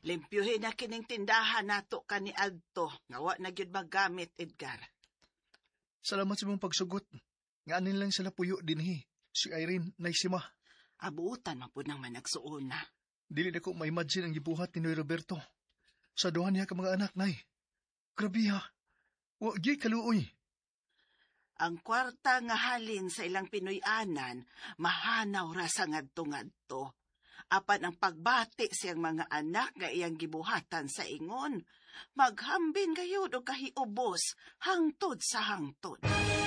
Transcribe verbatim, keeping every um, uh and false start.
Limpyuhin na kining tindahan nato kani adto, nga wa na gyud magamit, Edgar. Salamat sa mong pagsugot. Nga anin lang sila puyo dinhi. Si Irene, nay sima. Abutan man po nang managsuuna. Dili na ko ma-imagine ang gibuhat ni Noy Roberto. Sa duha niya ka mga anak, nay. Grabe ha. Wa gyud kaluoy. Ang kwarta nga halin sa ilang Pinoy-anan, mahanaw ra sa ngadto-ngadto. Apan ang pagbati siyang mga anak nga iyang gibuhatan sa ingon, maghambin kayo o kahiubos, hangtod sa hangtod.